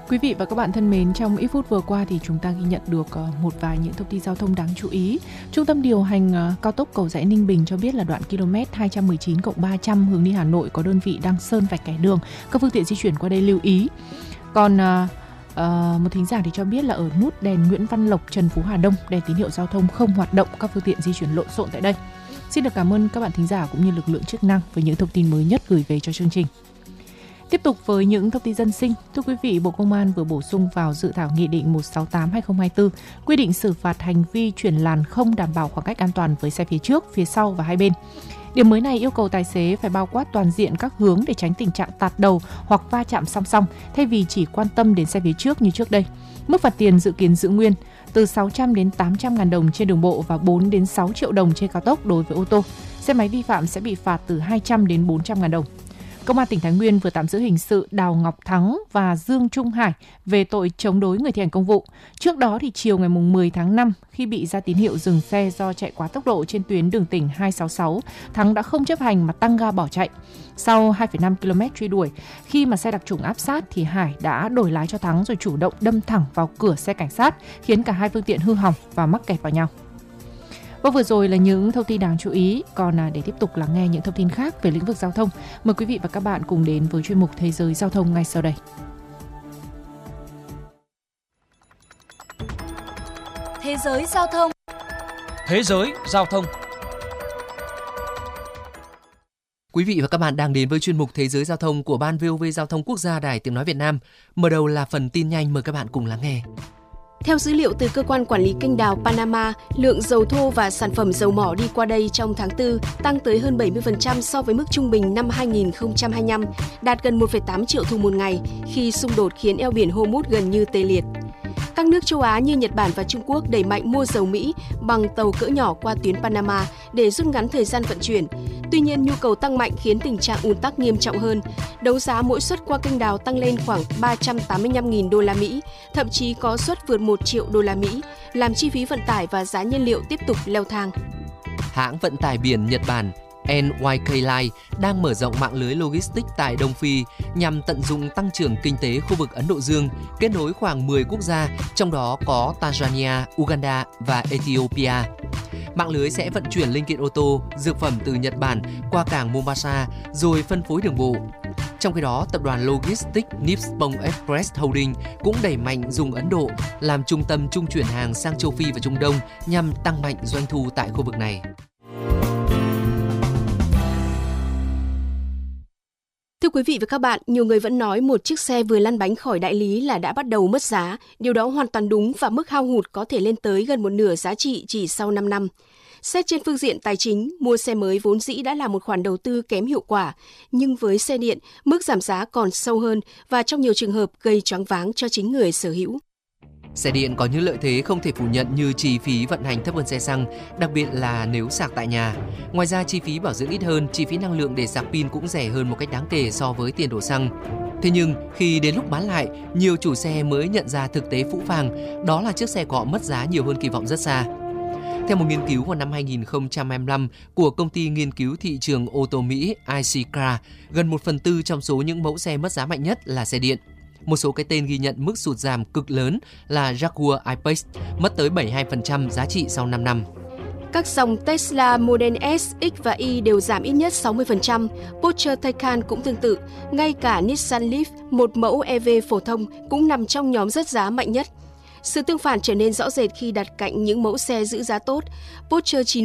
Quý vị và các bạn thân mến, trong ít phút vừa qua thì chúng ta ghi nhận được một vài những thông tin giao thông đáng chú ý. Trung tâm điều hành cao tốc Cầu Giẽ Ninh Bình cho biết là đoạn km 219+300 hướng đi Hà Nội có đơn vị đang sơn vạch kẻ đường. Các phương tiện di chuyển qua đây lưu ý. Còn một thính giả thì cho biết là ở nút đèn Nguyễn Văn Lộc, Trần Phú Hà Đông, đèn tín hiệu giao thông không hoạt động, các phương tiện di chuyển lộn xộn tại đây. Xin được cảm ơn các bạn thính giả cũng như lực lượng chức năng với những thông tin mới nhất gửi về cho chương trình. Tiếp tục với những thông tin dân sinh, thưa quý vị, Bộ Công an vừa bổ sung vào dự thảo Nghị định 168/2024 quy định xử phạt hành vi chuyển làn không đảm bảo khoảng cách an toàn với xe phía trước, phía sau và hai bên. Điểm mới này yêu cầu tài xế phải bao quát toàn diện các hướng để tránh tình trạng tạt đầu hoặc va chạm song song, thay vì chỉ quan tâm đến xe phía trước như trước đây. Mức phạt tiền dự kiến giữ nguyên từ 600 đến 800 ngàn đồng trên đường bộ và 4 đến 6 triệu đồng trên cao tốc đối với ô tô. Xe máy vi phạm sẽ bị phạt từ 200 đến 400 ngàn đồng. Công an tỉnh Thái Nguyên vừa tạm giữ hình sự Đào Ngọc Thắng và Dương Trung Hải về tội chống đối người thi hành công vụ. Trước đó thì chiều ngày 10 tháng 5, khi bị ra tín hiệu dừng xe do chạy quá tốc độ trên tuyến đường tỉnh 266, Thắng đã không chấp hành mà tăng ga bỏ chạy. Sau 2,5 km truy đuổi, khi mà xe đặc trủng áp sát thì Hải đã đổi lái cho Thắng rồi chủ động đâm thẳng vào cửa xe cảnh sát, khiến cả hai phương tiện hư hỏng và mắc kẹt vào nhau. Và vừa rồi là những thông tin đáng chú ý. Còn để tiếp tục lắng nghe những thông tin khác về lĩnh vực giao thông, mời quý vị và các bạn cùng đến với chuyên mục Thế giới giao thông ngay sau đây. Thế giới giao thông. Thế giới giao thông. Quý vị và các bạn đang đến với chuyên mục Thế giới giao thông của Ban VOV Giao thông Quốc gia Đài Tiếng nói Việt Nam. Mở đầu là phần tin nhanh, mời các bạn cùng lắng nghe. Theo dữ liệu từ Cơ quan Quản lý Kênh đào Panama, lượng dầu thô và sản phẩm dầu mỏ đi qua đây trong tháng 4 tăng tới hơn 70% so với mức trung bình năm 2025, đạt gần 1,8 triệu thùng một ngày, khi xung đột khiến eo biển Hormuz gần như tê liệt. Các nước châu Á như Nhật Bản và Trung Quốc đẩy mạnh mua dầu Mỹ bằng tàu cỡ nhỏ qua tuyến Panama để rút ngắn thời gian vận chuyển. Tuy nhiên, nhu cầu tăng mạnh khiến tình trạng ùn tắc nghiêm trọng hơn. Đấu giá mỗi suất qua kênh đào tăng lên khoảng 385.000 đô la Mỹ, thậm chí có suất vượt 1 triệu đô la Mỹ, làm chi phí vận tải và giá nhiên liệu tiếp tục leo thang. Hãng vận tải biển Nhật Bản NYK Line đang mở rộng mạng lưới logistics tại Đông Phi nhằm tận dụng tăng trưởng kinh tế khu vực Ấn Độ Dương, kết nối khoảng 10 quốc gia, trong đó có Tanzania, Uganda và Ethiopia. Mạng lưới sẽ vận chuyển linh kiện ô tô, dược phẩm từ Nhật Bản qua cảng Mombasa rồi phân phối đường bộ. Trong khi đó, tập đoàn Logistics Nippon Express Holdings cũng đẩy mạnh dùng Ấn Độ làm trung tâm trung chuyển hàng sang châu Phi và Trung Đông nhằm tăng mạnh doanh thu tại khu vực này. Thưa quý vị và các bạn, nhiều người vẫn nói một chiếc xe vừa lăn bánh khỏi đại lý là đã bắt đầu mất giá. Điều đó hoàn toàn đúng và mức hao hụt có thể lên tới gần một nửa giá trị chỉ sau 5 năm. Xét trên phương diện tài chính, mua xe mới vốn dĩ đã là một khoản đầu tư kém hiệu quả. Nhưng với xe điện, mức giảm giá còn sâu hơn và trong nhiều trường hợp gây choáng váng cho chính người sở hữu. Xe điện có những lợi thế không thể phủ nhận như chi phí vận hành thấp hơn xe xăng, đặc biệt là nếu sạc tại nhà. Ngoài ra, chi phí bảo dưỡng ít hơn, chi phí năng lượng để sạc pin cũng rẻ hơn một cách đáng kể so với tiền đổ xăng. Thế nhưng, khi đến lúc bán lại, nhiều chủ xe mới nhận ra thực tế phũ phàng, đó là chiếc xe của họ mất giá nhiều hơn kỳ vọng rất xa. Theo một nghiên cứu vào năm 2025 của công ty nghiên cứu thị trường ô tô Mỹ ICCA, gần 1/4 trong số những mẫu xe mất giá mạnh nhất là xe điện. Một số cái tên ghi nhận mức sụt giảm cực lớn là Jaguar I-Pace, mất tới 72% giá trị sau 5 năm. Các dòng Tesla Model S, X và Y đều giảm ít nhất 60%. Porsche Taycan cũng tương tự. Ngay cả Nissan Leaf, một mẫu EV phổ thông, cũng nằm trong nhóm rớt giá mạnh nhất. Sự tương phản trở nên rõ rệt khi đặt cạnh những mẫu xe giữ giá tốt. Porsche 9